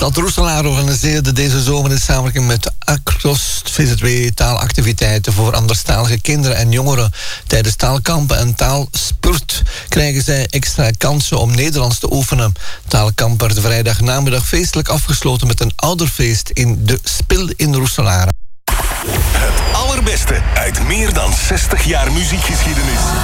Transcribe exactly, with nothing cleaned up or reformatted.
Stad Roeselaar organiseerde deze zomer in samenwerking met Acros V Z W taalactiviteiten voor anderstalige kinderen en jongeren. Tijdens taalkampen en taalspurt krijgen zij extra kansen om Nederlands te oefenen. Taalkamp werd vrijdag namiddag feestelijk afgesloten met een ouderfeest in de Spil in Roeselaar. Het allerbeste uit meer dan zestig jaar muziekgeschiedenis.